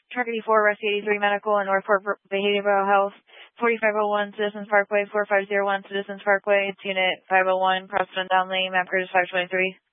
Truck 84, Rescue 83 Medical, and Northport Behavioral Health. 4501 Citizens Parkway, 4501 Citizens Parkway. It's Unit 501, Crossman Downley, map code is 523.